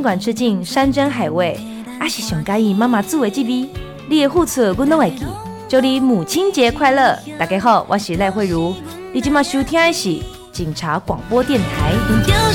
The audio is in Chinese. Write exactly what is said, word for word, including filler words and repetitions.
管吃尽山珍海味，还是上介意妈妈煮的这味，你的付出我都会记。祝你母亲节快乐！大家好，我是赖慧茹，你今麦收听的是警察广播电台。